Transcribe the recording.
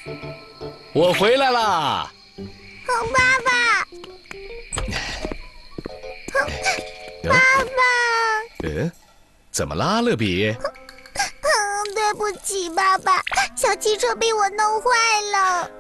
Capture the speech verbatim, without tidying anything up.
我回来啦！ 爸爸，爸爸， 嗯，怎么啦，乐比？ 嗯，对不起，爸爸，小汽车被我弄坏了。